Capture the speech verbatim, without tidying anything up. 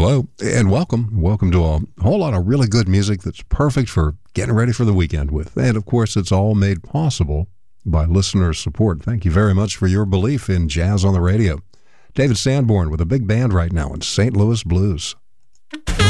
Hello, and welcome. Welcome to a whole lot of really good music that's perfect for getting ready for the weekend with. And, of course, it's all made possible by listener support. Thank you very much for your belief in jazz on the radio. David Sanborn with a big band right now in Saint Louis Blues.